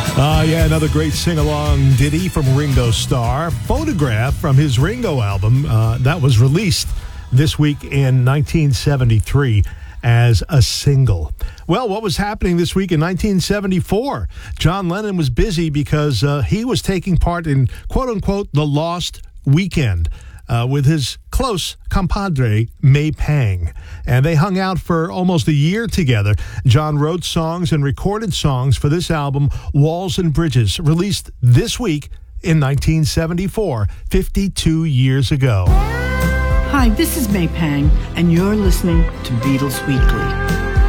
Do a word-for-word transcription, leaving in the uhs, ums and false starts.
Uh, yeah, another great sing-along ditty from Ringo Starr. Photograph from his Ringo album uh, that was released this week in nineteen seventy-three as a single. Well, what was happening this week in nineteen seventy-four? John Lennon was busy because uh, he was taking part in, quote-unquote, the Lost Weekend uh, with his close compadre, May Pang. And they hung out for almost a year together. John wrote songs and recorded songs for this album, Walls and Bridges, released this week in nineteen seventy-four, fifty-two years ago. Hi, this is May Pang, and you're listening to Beatles Weekly.